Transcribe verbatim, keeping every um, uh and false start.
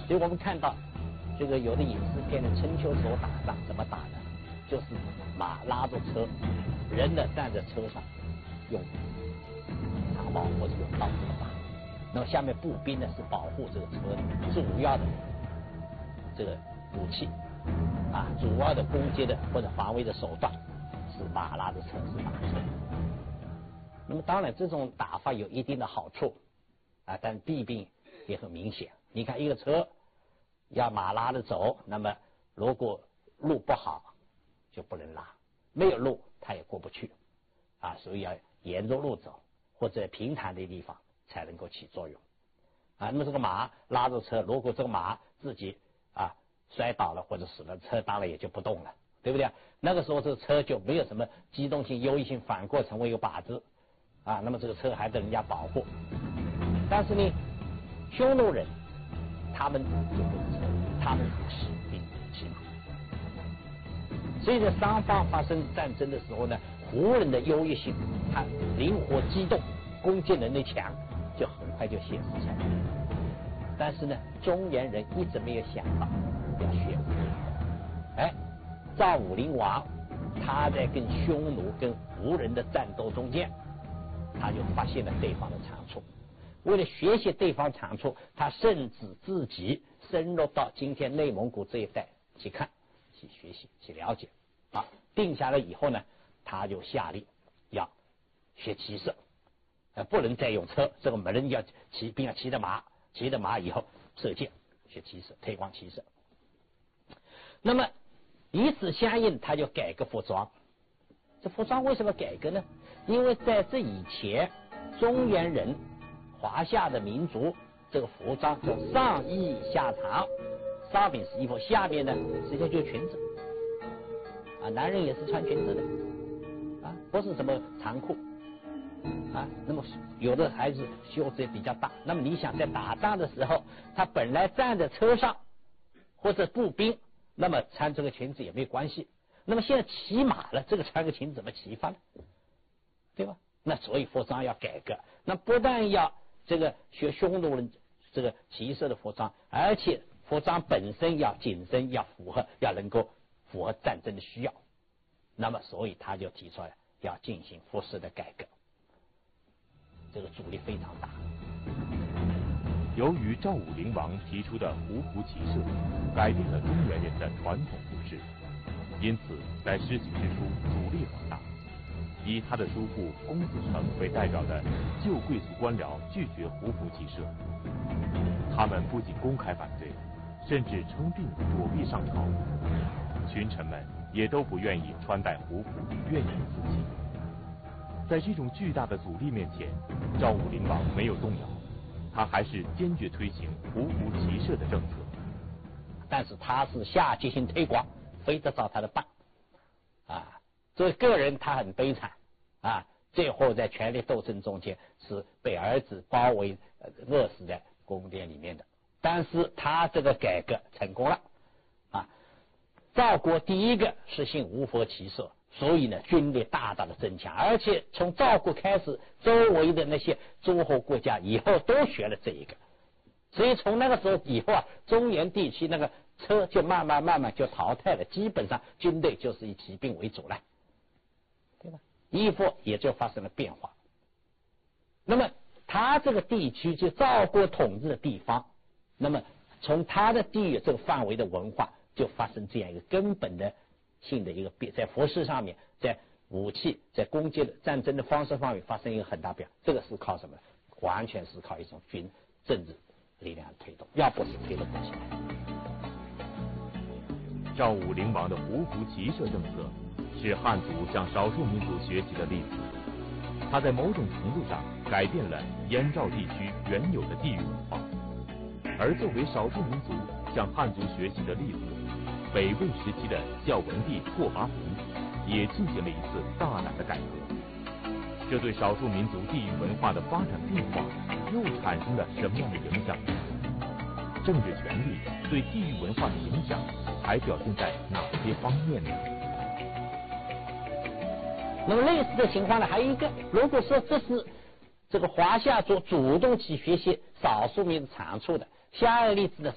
所以我们看到这个有的影视片的春秋时候打仗怎么打的，就是马拉着车，人呢站在车上，用长矛或者用刀这么打。那么下面步兵呢是保护这个车的主要的这个武器啊，主要的攻击的或者防卫的手段是马拉着车，是马车。那么当然这种打法有一定的好处啊，但弊病也很明显。你看一个车要马拉着走，那么如果路不好就不能拉，没有路它也过不去啊，所以要沿着路走或者平坦的地方才能够起作用啊。那么这个马拉着车，如果这个马自己啊摔倒了或者死了，车当然也就不动了，对不对？那个时候这个车就没有什么机动性、优异性，反过成为一个靶子啊。那么这个车还得人家保护。但是呢，匈奴人他们就不是车，他们是骑兵骑马。所以在双方发生战争的时候呢，胡人的优越性，他灵活机动，攻击能力强，就很快就显示出来。但是呢，中原人一直没有想到要学武林。哎，赵武灵王他在跟匈奴、跟胡人的战斗中间，他就发现了对方的长处。为了学习对方长处，他甚至自己深入到今天内蒙古这一带去看、去学习、去了解。啊，定下来以后呢，他就下令要学骑射，呃，不能再用车，这个没人要骑兵要骑着马，骑着马以后射箭，学骑射，推广骑射。那么与此相应，他就改革服装。这服装为什么改革呢？因为在这以前，中原人华夏的民族这个服装从上衣下长，上面是衣服，下面呢实际上就是裙子啊，男人也是穿裙子的啊，不是什么长裤啊。那么有的还是袖子也比较大。那么你想在打仗的时候，他本来站在车上或者步兵，那么穿这个裙子也没关系。那么现在骑马了，这个穿个裙子怎么骑法呢？对吧？那所以服装要改革，那不但要这个学匈奴人这个骑射的服装，而且服装本身要紧身，要符合，要能够符合战争的需要。那么所以他就提出来要进行服饰的改革，这个阻力非常大。 由于赵武灵王提出的胡服骑射，改变了中原人的传统服饰，因此在施行之初阻力很大。以他的叔父公子成为代表的旧贵族官僚拒绝胡服骑射，他们不仅公开反对，甚至称病躲避上朝。群臣们也都不愿意穿戴胡服，愿意自弃。在这种巨大的阻力面前，赵武灵王没有动摇，他还是坚决推行胡服骑射的政策。 但是他是下决心推广，非得照他的办啊。作为个人他很悲惨啊，最后在权力斗争中间是被儿子包围、呃、饿死在宫殿里面的。但是他这个改革成功了啊！赵国第一个实行无服骑射，所以呢军力大大的增强，而且从赵国开始，周围的那些诸侯国家以后都学了这一个，所以从那个时候以后啊，中原地区那个车就慢慢慢慢就淘汰了，基本上军队就是以骑兵为主了。对吧？衣服也就发生了变化。那么他这个地区就赵国统治的地方，那么从他的地域这个范围的文化就发生这样一个根本的性的一个变，在服饰上面，在武器、在攻击的战争的方式方面发生一个很大变化。这个是靠什么？完全是靠一种军政治力量推动，要不是推动不起来。 赵武灵王的胡服骑射政策是汉族向少数民族学习的例子，它在某种程度上改变了燕赵地区原有的地域文化。而作为少数民族向汉族学习的例子，北魏时期的孝文帝拓跋宏也进行了一次大胆的改革。这对少数民族地域文化的发展变化又产生了什么样的影响呢？政治权力对地域文化的影响还表现在哪些方面呢？ 那么类似的情况呢，还有一个，如果说这是这个华夏族主动去学习少数民族长处的，下一个例子呢